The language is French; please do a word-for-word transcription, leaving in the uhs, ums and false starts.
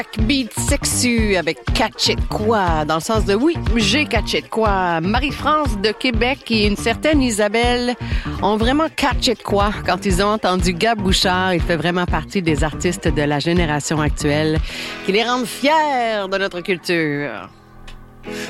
Beat sexu avec catché de quoi, dans le sens de oui, j'ai catché de quoi. Marie-France de Québec et une certaine Isabelle ont vraiment catché de quoi quand ils ont entendu Gab Bouchard. Il fait vraiment partie des artistes de la génération actuelle qui les rendent fiers de notre culture.